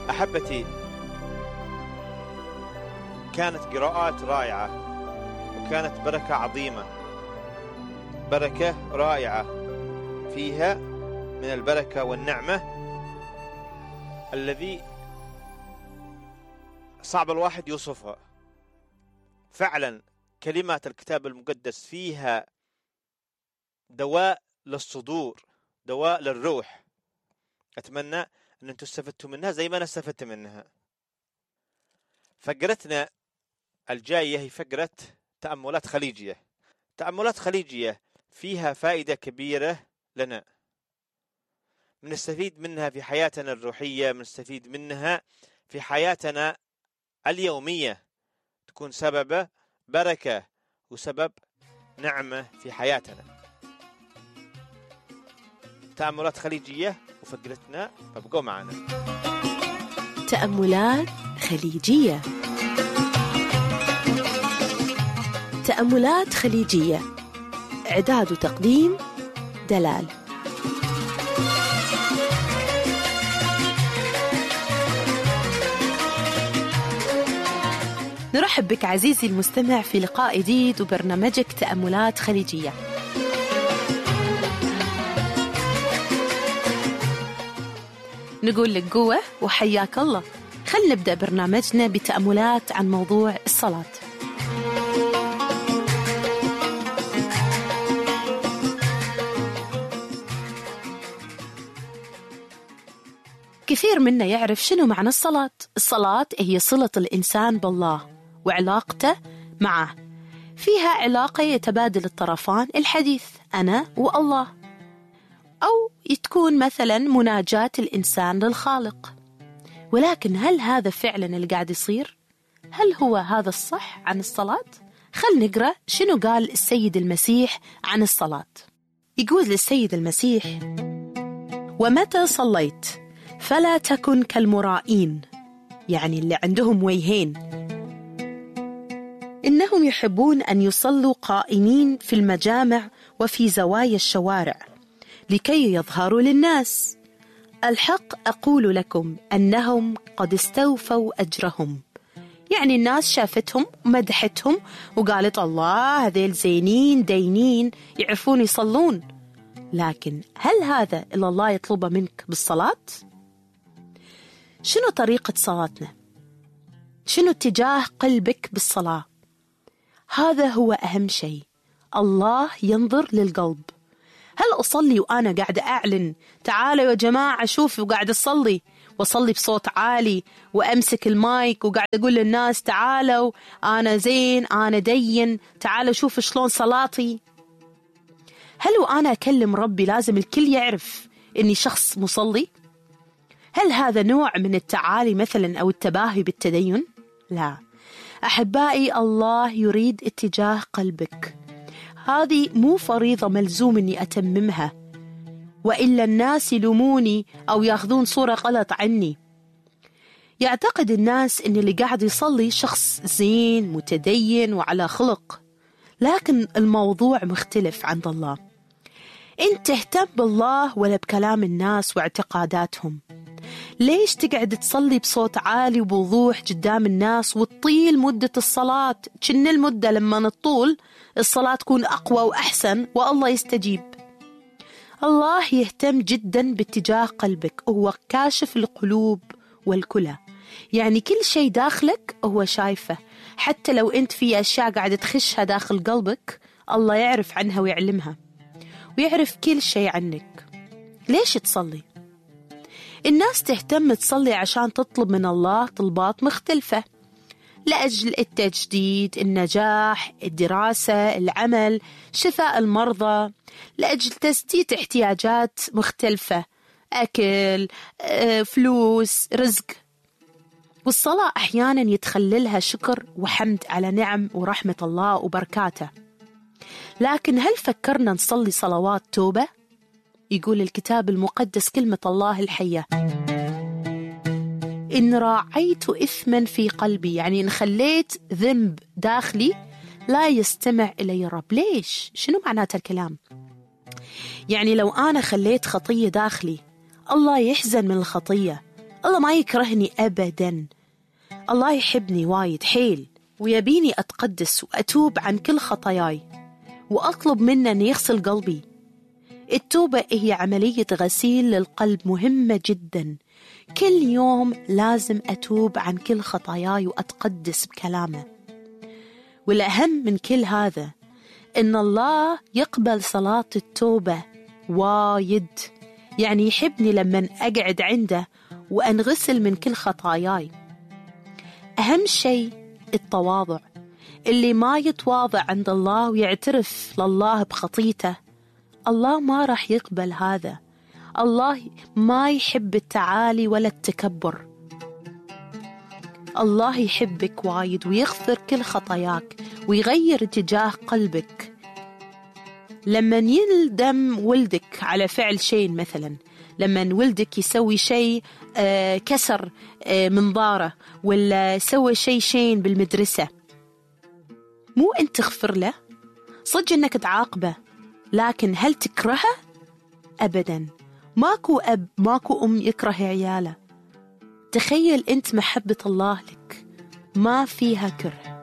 أحبتي، كانت قراءات رائعة وكانت بركة عظيمة، بركة رائعة فيها من البركة والنعمة الذي صعب الواحد يوصفها. فعلا كلمات الكتاب المقدس فيها دواء للصدور، دواء للروح. أتمنى أن أنتم استفدتوا منها زي ما أنا استفدت منها. فقرتنا الجاية هي فقرة تأملات خليجية. تأملات خليجية فيها فائدة كبيرة لنا، بنستفيد منها في حياتنا الروحية، بنستفيد منها في حياتنا اليومية، تكون سبب بركة وسبب نعمة في حياتنا. تأملات خليجية وفقرتنا، فابقوا معنا. تأملات خليجية. تأملات خليجية، إعداد وتقديم دلال. نرحب بك عزيزي المستمع في لقاء جديد وبرنامجك تأملات خليجية. نقول لك قوة وحياك الله. خلنا نبدأ برنامجنا بتأملات عن موضوع الصلاة. كثير منا يعرف شنو معنى الصلاة. الصلاة هي صلة الإنسان بالله وعلاقته معه، فيها علاقة يتبادل الطرفان الحديث أنا والله، أو تكون مثلا مناجاة الإنسان للخالق. ولكن هل هذا فعلا اللي قاعد يصير؟ هل هو هذا الصح عن الصلاة؟ خل نقرأ شنو قال السيد المسيح عن الصلاة. يقول السيد المسيح: ومتى صليت فلا تكن كالمرائين، يعني اللي عندهم وجهين، إنهم يحبون أن يصلوا قائمين في المجامع وفي زوايا الشوارع لكي يظهروا للناس. الحق أقول لكم أنهم قد استوفوا أجرهم. يعني الناس شافتهم ومدحتهم وقالت الله هذيل زينين دينين يعرفون يصلون. لكن هل هذا اللي الله يطلبه منك بالصلاة؟ شنو طريقة صلاتنا؟ شنو اتجاه قلبك بالصلاة؟ هذا هو أهم شيء. الله ينظر للقلب. هل أصلي وأنا قاعدة أعلن تعالوا يا جماعة شوفوا قاعدة أصلي، وأصلي بصوت عالي وأمسك المايك وقاعدة أقول للناس تعالوا أنا زين أنا دين تعالوا شوفوا شلون صلاتي؟ هل وأنا أكلم ربي لازم الكل يعرف إني شخص مصلي؟ هل هذا نوع من التعالي مثلا أو التباهي بالتدين؟ لا أحبائي، الله يريد اتجاه قلبك. هذه مو فريضة ملزوم أني أتممها، وإلا الناس يلوموني أو يأخذون صورة غلط عني. يعتقد الناس أن اللي قاعد يصلي شخص زين متدين وعلى خلق، لكن الموضوع مختلف عند الله. أنت تهتم بالله ولا بكلام الناس واعتقاداتهم؟ ليش تقعد تصلي بصوت عالي وبوضوح قدام الناس وتطيل مدة الصلاة؟ كن المدة لما نطول الصلاة تكون أقوى وأحسن والله يستجيب. الله يهتم جدا باتجاه قلبك، هو كاشف القلوب والكلى، يعني كل شيء داخلك هو شايفه. حتى لو أنت في أشياء قاعدة تخشها داخل قلبك الله يعرف عنها ويعلمها ويعرف كل شيء عنك. ليش تصلي؟ الناس تهتم تصلي عشان تطلب من الله طلبات مختلفة، لأجل التجديد، النجاح، الدراسة، العمل، شفاء المرضى، لأجل تسديد احتياجات مختلفة، أكل، فلوس، رزق. والصلاة أحيانا يتخللها شكر وحمد على نعم ورحمة الله وبركاته. لكن هل فكرنا نصلي صلوات توبة؟ يقول الكتاب المقدس كلمة الله الحية: إن راعيت إثما في قلبي، يعني إن خليت ذنب داخلي لا يستمع إلي الرب. ليش؟ شنو معنات الكلام؟ يعني لو أنا خليت خطية داخلي الله يحزن من الخطية، الله ما يكرهني أبدا. الله يحبني وايد حيل، ويبيني أتقدس وأتوب عن كل خطاياي، وأطلب منه أن يغسل قلبي. التوبة هي عملية غسيل للقلب مهمة جدا. كل يوم لازم أتوب عن كل خطاياي وأتقدس بكلامه. والأهم من كل هذا إن الله يقبل صلاة التوبة وايد، يعني يحبني لما أقعد عنده وأنغسل من كل خطاياي. أهم شيء التواضع. اللي ما يتواضع عند الله ويعترف لله بخطيته، الله ما راح يقبل هذا. الله ما يحب التعالي ولا التكبر. الله يحبك وايد ويغفر كل خطاياك ويغير اتجاه قلبك. لما يندم ولدك على فعل شيء، مثلا لما ولدك يسوي شيء كسر منظاره ولا سوى شيء بالمدرسة، مو أنت تغفر له، صدق أنك تعاقبه، لكن هل تكرهه؟ أبدا. ماكو أب ماكو أم يكره عياله. تخيل أنت محبة الله لك ما فيها كره.